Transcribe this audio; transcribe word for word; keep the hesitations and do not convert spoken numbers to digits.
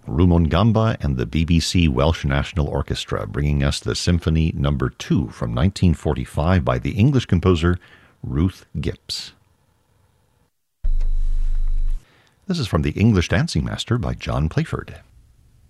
Rumongamba and the B B C Welsh National Orchestra, bringing us the Symphony Number two from nineteen forty-five by the English composer Ruth Gipps. This is from The English Dancing Master by John Playford.